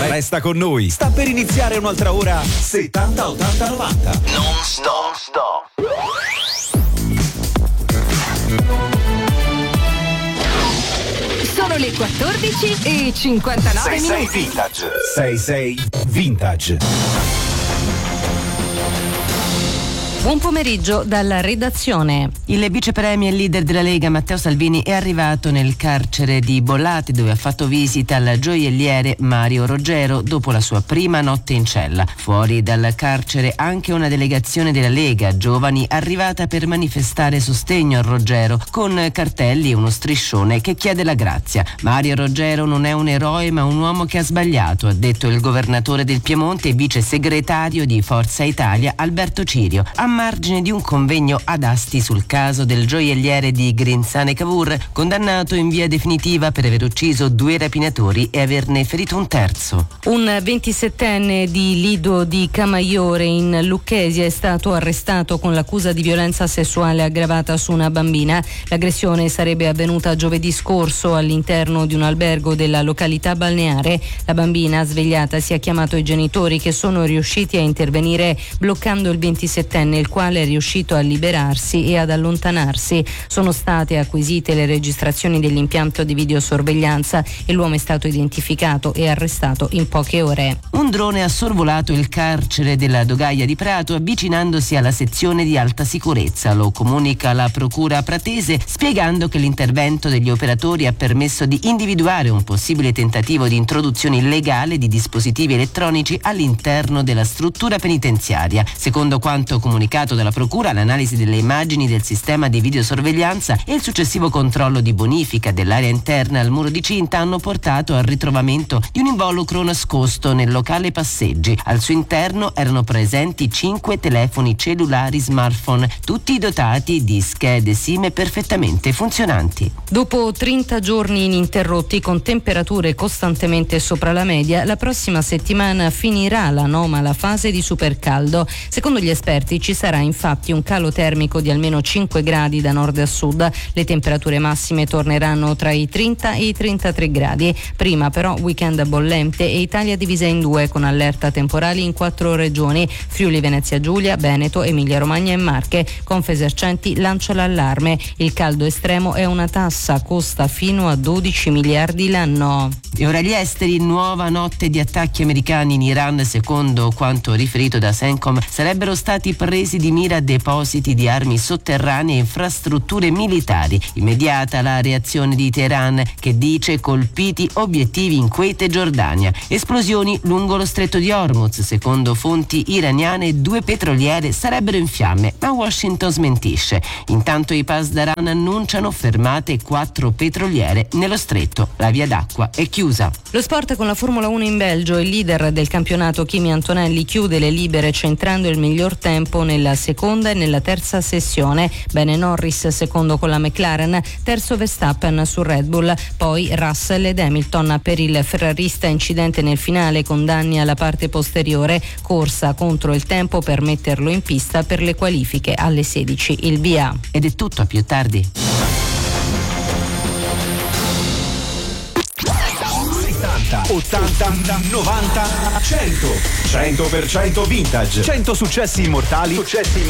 Resta con noi, sta per iniziare un'altra ora 70 80 90. Non stop. Sono le 14:59 minuti. Vintage. 66 Vintage. Buon pomeriggio dalla redazione. Il vice premier e leader della Lega Matteo Salvini è arrivato nel carcere di Bollate, dove ha fatto visita al gioielliere Mario Roggero dopo la sua prima notte in cella. Fuori dal carcere anche una delegazione della Lega Giovani arrivata per manifestare sostegno a Roggero con cartelli e uno striscione che chiede la grazia. Mario Roggero non è un eroe ma un uomo che ha sbagliato, ha detto il governatore del Piemonte e vice segretario di Forza Italia Alberto Cirio, a margine di un convegno ad Asti sul caso del gioielliere di Grinzane Cavour, condannato in via definitiva per aver ucciso 2 rapinatori e averne ferito un terzo. Un 27enne di Lido di Camaiore in Lucchesia è stato arrestato con l'accusa di violenza sessuale aggravata su una bambina. L'aggressione sarebbe avvenuta giovedì scorso all'interno di un albergo della località balneare. La bambina, svegliata, si è chiamato i genitori, che sono riusciti a intervenire bloccando il 27enne, il quale è riuscito a liberarsi e ad allontanarsi. Sono state acquisite le registrazioni dell'impianto di videosorveglianza e l'uomo è stato identificato e arrestato in poche ore. Un drone ha sorvolato il carcere della Dogaia di Prato avvicinandosi alla sezione di alta sicurezza. Lo comunica la procura pratese, spiegando che l'intervento degli operatori ha permesso di individuare un possibile tentativo di introduzione illegale di dispositivi elettronici all'interno della struttura penitenziaria. Secondo quanto comunicato dalla procura, l'analisi delle immagini del sistema di videosorveglianza e il successivo controllo di bonifica dell'area interna al muro di cinta hanno portato al ritrovamento di un involucro nascosto nel locale passeggi. Al suo interno erano presenti 5 telefoni cellulari smartphone, tutti dotati di schede SIM perfettamente funzionanti. Dopo 30 giorni ininterrotti con temperature costantemente sopra la media, la prossima settimana finirà l'anomala fase di supercaldo. Secondo gli esperti ci sarà infatti un calo termico di almeno 5 gradi da nord a sud. Le temperature massime torneranno tra i 30 e i 33 gradi. Prima però weekend bollente e Italia divisa in 2 con allerta temporali in 4 regioni: Friuli Venezia Giulia, Veneto, Emilia Romagna e Marche. Confesercenti lancia l'allarme: il caldo estremo è una tassa, costa fino a 12 miliardi l'anno. E ora gli esteri, nuova notte di attacchi americani in Iran. Secondo quanto riferito da CENTCOM, sarebbero stati presi di mira depositi di armi sotterranee e infrastrutture militari. Immediata la reazione di Teheran, che dice colpiti obiettivi in Kuwait e Giordania. Esplosioni lungo lo stretto di Hormuz. Secondo fonti iraniane 2 petroliere sarebbero in fiamme, ma Washington smentisce. Intanto i Pasdaran annunciano fermate 4 petroliere nello stretto. La via d'acqua è chiusa. Lo sport con la Formula 1 in Belgio. Il leader del campionato Kimi Antonelli chiude le libere centrando il miglior tempo nella seconda e nella terza sessione. Bene Norris secondo con la McLaren, terzo Verstappen su Red Bull, poi Russell ed Hamilton. Per il ferrarista incidente nel finale con danni alla parte posteriore, corsa contro il tempo per metterlo in pista per le qualifiche alle 16 il via. Ed è tutto, a più tardi. 80, 90, 100. 100% vintage. 100 successi immortali